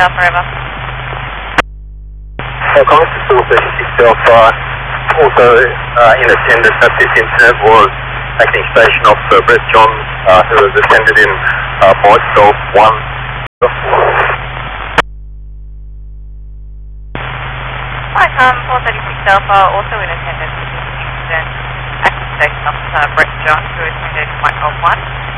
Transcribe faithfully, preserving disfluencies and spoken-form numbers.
Alpha, over. Uh, Congress is four thirty-six Alpha. Also uh, in attendance at this incident was Acting Station Officer Brett Johns, uh, who was attended in uh, Mike Golf one. Hi, um, four thirty-six Alpha, also in attendance at this incident, Acting Station Officer Brett Johns, who attended Mike Golf one.